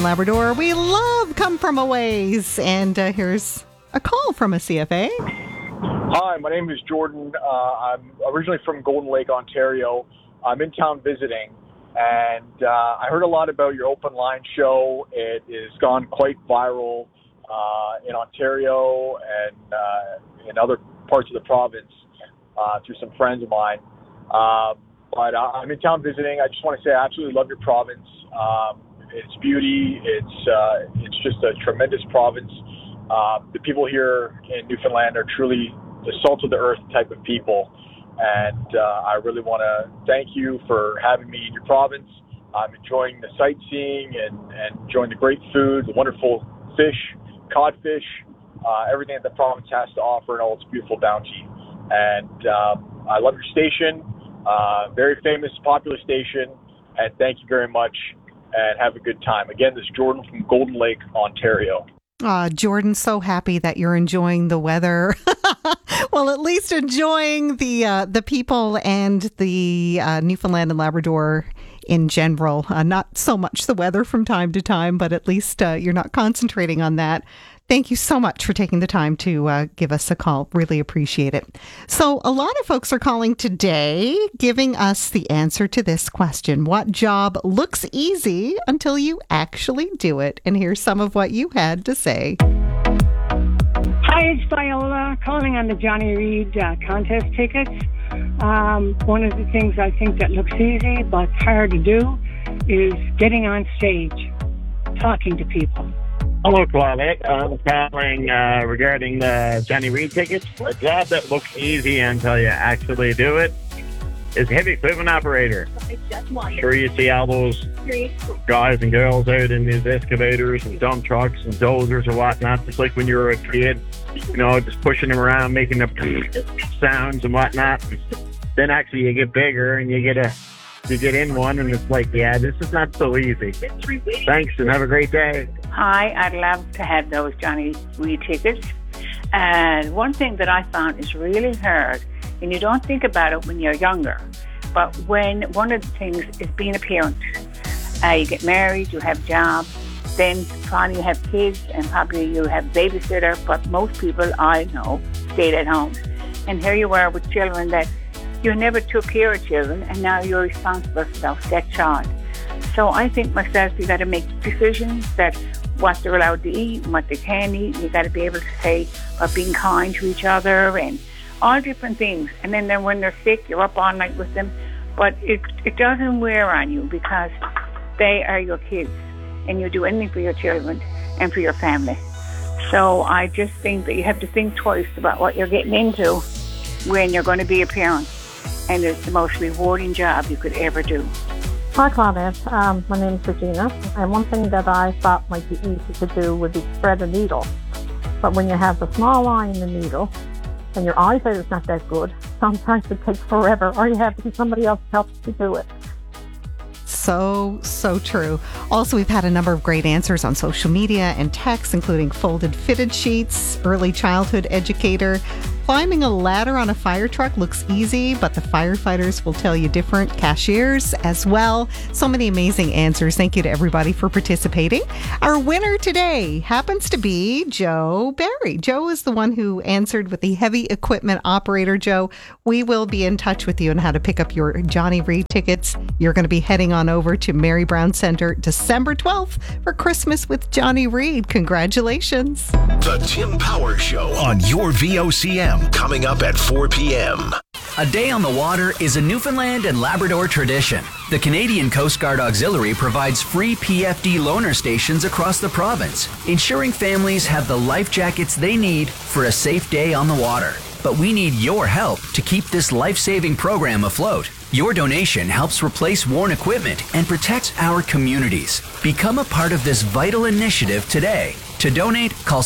Labrador. We love Come From A Ways. And here's a call from a CFA. Hi, my name is Jordan. I'm originally from Golden Lake, Ontario. I'm in town visiting, and I heard a lot about your open line show. It has gone quite viral in Ontario and in other parts of the province through some friends of mine. But I'm in town visiting. I just want to say I absolutely love your province. Its beauty, it's just a tremendous province. The people here in Newfoundland are truly the salt of the earth type of people, and I really want to thank you for having me in your province. I'm enjoying the sightseeing and enjoying the great food, the wonderful fish, codfish, everything that the province has to offer and all its beautiful bounty. And I love your station, very famous, popular station, and thank you very much. And have a good time. Again, this is Jordan from Golden Lake, Ontario. Jordan, so happy that you're enjoying the weather. Well, at least enjoying the people and the Newfoundland and Labrador in general. Not so much the weather from time to time, but at least you're not concentrating on that. Thank you so much for taking the time to give us a call. Really appreciate it. So a lot of folks are calling today, giving us the answer to this question. What job looks easy until you actually do it? And here's some of what you had to say. Hi, it's Viola calling on the Johnny Reid contest tickets. One of the things I think that looks easy but hard to do is getting on stage, talking to people. Hello, Claudette. I'm calling regarding the Johnny Reid tickets. A job that looks easy until you actually do it is heavy equipment operator. Sure, you see all those guys and girls out in these excavators and dump trucks and dozers and whatnot, just like when you were a kid, you know, just pushing them around, making the sounds and whatnot. Then actually you get bigger and you get in one and it's like, yeah, this is not so easy. Thanks and have a great day. Hi, I'd love to have those Johnny Reid tickets. And one thing that I found is really hard, and you don't think about it when you're younger, but when one of the things is being a parent. You get married, you have a job, then probably you have kids, and probably you have babysitter, but most people I know stayed at home. And here you are with children that you never took care of children, and now you're responsible for that child. So I think myself, you got to make decisions that what they're allowed to eat and what they can eat. You got to be able to say about being kind to each other and all different things. And then when they're sick, you're up all night with them. But it doesn't wear on you because they are your kids, and you do anything for your children and for your family. So I just think that you have to think twice about what you're getting into when you're going to be a parent. And it's the most rewarding job you could ever do. Hi, Claudette. My name is Regina, and one thing that I thought might be easy to do would be thread a needle. But when you have the small eye in the needle and your eyesight is not that good, sometimes it takes forever, or you have to get somebody else to help you do it. So true. Also, we've had a number of great answers on social media and text, including folded fitted sheets, early childhood educator. Climbing a ladder on a fire truck looks easy, but the firefighters will tell you different. Cashiers as well. So many amazing answers. Thank you to everybody for participating. Our winner today happens to be Joe Barry. Joe is the one who answered with the heavy equipment operator. Joe, we will be in touch with you on how to pick up your Johnny Reid tickets. You're going to be heading on over to Mary Brown Center December 12th for Christmas with Johnny Reid. Congratulations. The Tim Power Show on your VOCM. Coming up at 4 p.m. A day on the water is a Newfoundland and Labrador tradition. The Canadian Coast Guard Auxiliary provides free PFD loaner stations across the province, ensuring families have the life jackets they need for a safe day on the water. But we need your help to keep this life-saving program afloat. Your donation helps replace worn equipment and protects our communities. Become a part of this vital initiative today. To donate, call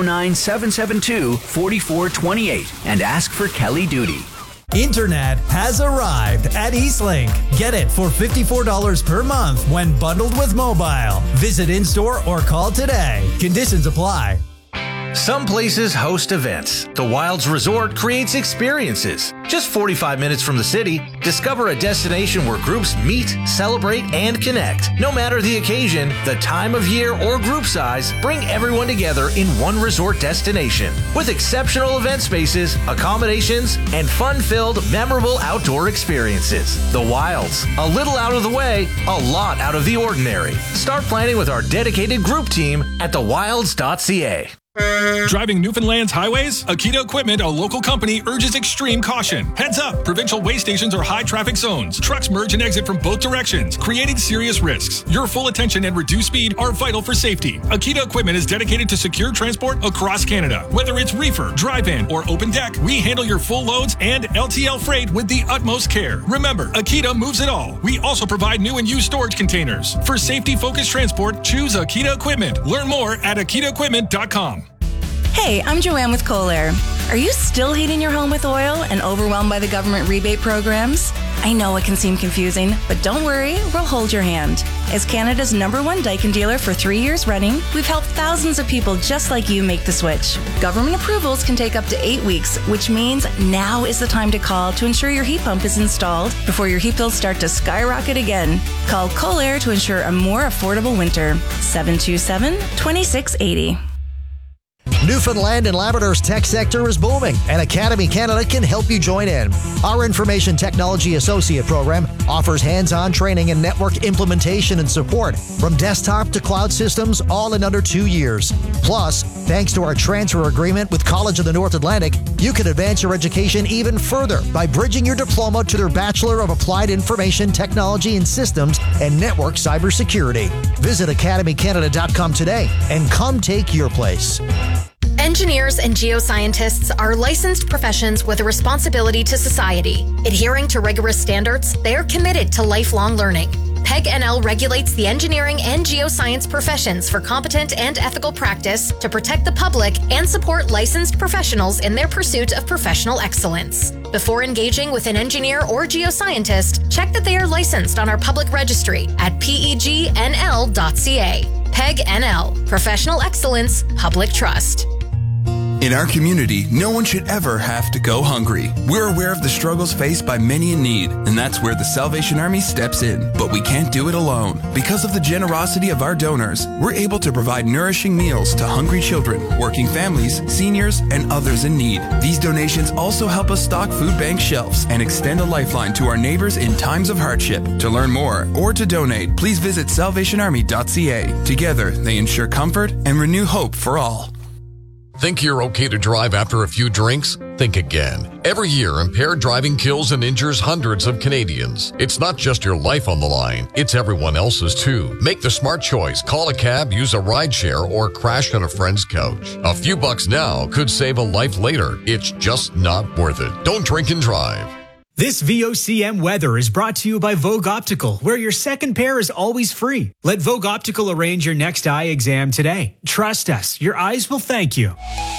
709-772-4428 and ask for Kelly Duty. Internet has arrived at Eastlink. Get it for $54 per month when bundled with mobile. Visit in-store or call today. Conditions apply. Some places host events. The Wilds Resort creates experiences. Just 45 minutes from the city, discover a destination where groups meet, celebrate, and connect. No matter the occasion, the time of year, or group size, bring everyone together in one resort destination. With exceptional event spaces, accommodations, and fun-filled, memorable outdoor experiences. The Wilds. A little out of the way, a lot out of the ordinary. Start planning with our dedicated group team at thewilds.ca. Driving Newfoundland's highways? Akita Equipment, a local company, urges extreme caution. Heads up! Provincial way stations are high traffic zones. Trucks merge and exit from both directions, creating serious risks. Your full attention and reduced speed are vital for safety. Akita Equipment is dedicated to secure transport across Canada. Whether it's reefer, drive-in, or open deck, we handle your full loads and LTL freight with the utmost care. Remember, Akita moves it all. We also provide new and used storage containers. For safety-focused transport, choose Akita Equipment. Learn more at akitaequipment.com. Hey, I'm Joanne with Kohler. Are you still heating your home with oil and overwhelmed by the government rebate programs? I know it can seem confusing, but don't worry, we'll hold your hand. As Canada's #1 Daikin dealer for 3 years running, we've helped thousands of people just like you make the switch. Government approvals can take up to 8 weeks, which means now is the time to call to ensure your heat pump is installed before your heat bills start to skyrocket again. Call Kohler to ensure a more affordable winter. 727-2680. Newfoundland and Labrador's tech sector is booming, and Academy Canada can help you join in. Our Information Technology Associate program offers hands-on training and network implementation and support from desktop to cloud systems, all in under 2 years. Plus, thanks to our transfer agreement with College of the North Atlantic, you can advance your education even further by bridging your diploma to their Bachelor of Applied Information Technology and Systems and Network Cybersecurity. Visit academycanada.com today and come take your place. Engineers and geoscientists are licensed professions with a responsibility to society. Adhering to rigorous standards, they are committed to lifelong learning. PEG-NL regulates the engineering and geoscience professions for competent and ethical practice to protect the public and support licensed professionals in their pursuit of professional excellence. Before engaging with an engineer or geoscientist, check that they are licensed on our public registry at pegnl.ca. PEG-NL, Professional Excellence, Public Trust. In our community, no one should ever have to go hungry. We're aware of the struggles faced by many in need, and that's where the Salvation Army steps in. But we can't do it alone. Because of the generosity of our donors, we're able to provide nourishing meals to hungry children, working families, seniors, and others in need. These donations also help us stock food bank shelves and extend a lifeline to our neighbors in times of hardship. To learn more or to donate, please visit salvationarmy.ca. Together, they ensure comfort and renew hope for all. Think you're okay to drive after a few drinks? Think again. Every year, impaired driving kills and injures hundreds of Canadians. It's not just your life on the line, it's everyone else's too. Make the smart choice. Call a cab, use a rideshare, or crash on a friend's couch. A few bucks now could save a life later. It's just not worth it. Don't drink and drive. This VOCM weather is brought to you by Vogue Optical, where your second pair is always free. Let Vogue Optical arrange your next eye exam today. Trust us, your eyes will thank you.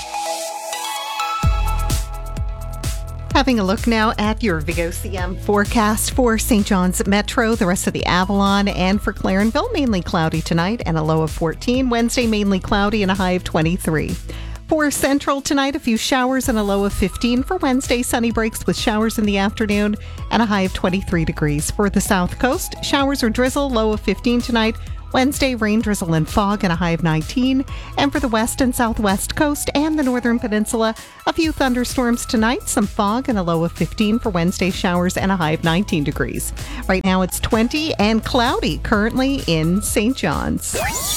Having a look now at your VOCM forecast for St. John's Metro, the rest of the Avalon, and for Clarenville, mainly cloudy tonight and a low of 14. Wednesday, mainly cloudy and a high of 23. For Central tonight, a few showers and a low of 15. For Wednesday, sunny breaks with showers in the afternoon and a high of 23 degrees. For the South Coast, showers or drizzle, low of 15 tonight. Wednesday, rain, drizzle, and fog and a high of 19. And for the West and Southwest Coast and the Northern Peninsula, a few thunderstorms tonight, some fog and a low of 15. For Wednesday, showers and a high of 19 degrees. Right now, it's 20 and cloudy currently in St. John's.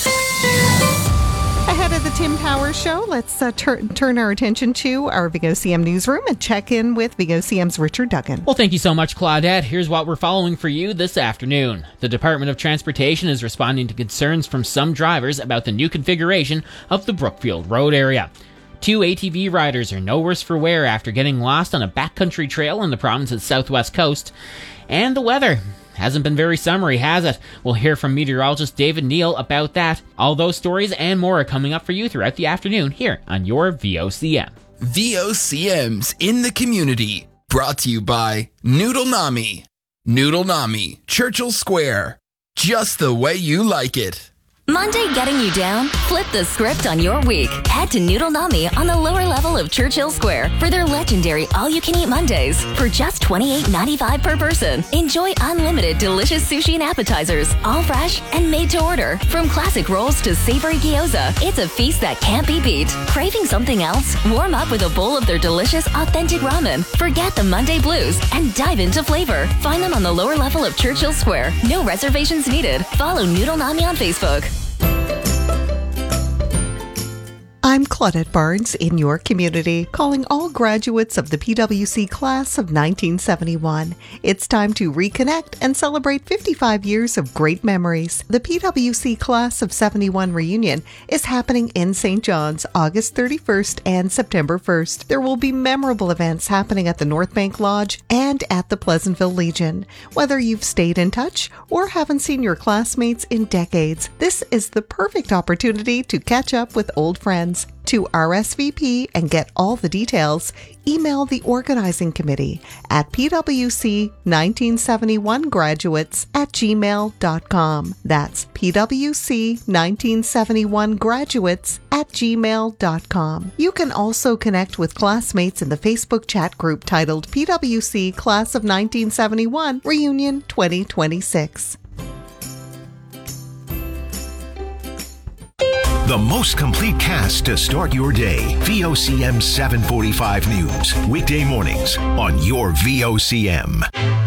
Ahead of the Tim Powers Show, let's turn our attention to our VOCM newsroom and check in with VOCM's Richard Duggan. Well, thank you so much, Claudette. Here's what we're following for you this afternoon. The Department of Transportation is responding to concerns from some drivers about the new configuration of the Brookfield Road area. 2 ATV riders are no worse for wear after getting lost on a backcountry trail in the province's southwest coast. And the weather hasn't been very summery, has it? We'll hear from meteorologist David Neal about that. All those stories and more are coming up for you throughout the afternoon here on your VOCM. VOCM's in the community. Brought to you by Noodle Nami. Noodle Nami, Churchill Square. Just the way you like it. Monday getting you down? Flip the script on your week. Head to Noodle Nami on the lower level of Churchill Square for their legendary all-you-can-eat Mondays for just $28.95 per person. Enjoy unlimited delicious sushi and appetizers, all fresh and made to order. From classic rolls to savory gyoza, it's a feast that can't be beat. Craving something else? Warm up with a bowl of their delicious, authentic ramen. Forget the Monday blues and dive into flavor. Find them on the lower level of Churchill Square. No reservations needed. Follow Noodle Nami on Facebook. I'm Claudette Barnes in your community, calling all graduates of the PWC class of 1971. It's time to reconnect and celebrate 55 years of great memories. The PWC class of 71 reunion is happening in St. John's August 31st and September 1st. There will be memorable events happening at the North Bank Lodge and at the Pleasantville Legion. Whether you've stayed in touch or haven't seen your classmates in decades, this is the perfect opportunity to catch up with old friends. To RSVP and get all the details, email the organizing committee at pwc1971graduates@gmail.com. That's pwc1971graduates@gmail.com. You can also connect with classmates in the Facebook chat group titled PWC Class of 1971 Reunion 2026. The most complete cast to start your day. VOCM 745 News. Weekday mornings on your VOCM.